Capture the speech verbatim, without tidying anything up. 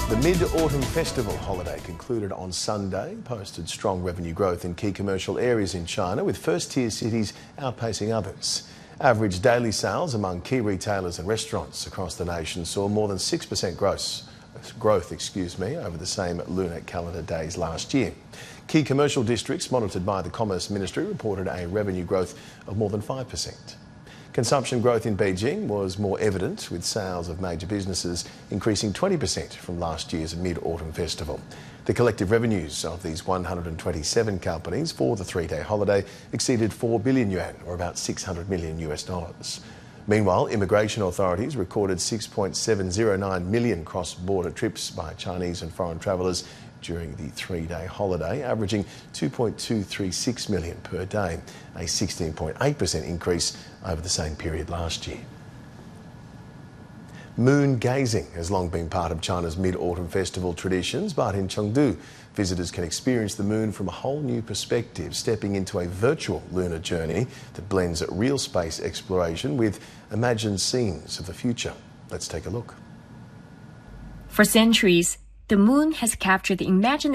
The Mid-Autumn Festival holiday concluded on Sunday, posted strong revenue growth in key commercial areas in China, with first-tier cities outpacing others. Average daily sales among key retailers and restaurants across the nation saw more than six percent gross, growth excuse me, over the same lunar calendar days last year. Key commercial districts monitored by the Commerce Ministry reported a revenue growth of more than five percent. Consumption growth in Beijing was more evident, with sales of major businesses increasing twenty percent from last year's Mid-Autumn Festival. The collective revenues of these one hundred twenty-seven companies for the three-day holiday exceeded four billion yuan, or about six hundred million US dollars. Meanwhile, immigration authorities recorded six point seven zero nine million cross-border trips by Chinese and foreign travellers during the three-day holiday, averaging two point two three six million per day, a sixteen point eight percent increase over the same period last year. Moon gazing has long been part of China's Mid-Autumn Festival traditions, but in Chengdu, visitors can experience the moon from a whole new perspective, stepping into a virtual lunar journey that blends real space exploration with imagined scenes of the future. Let's take a look. For centuries, the moon has captured the imagination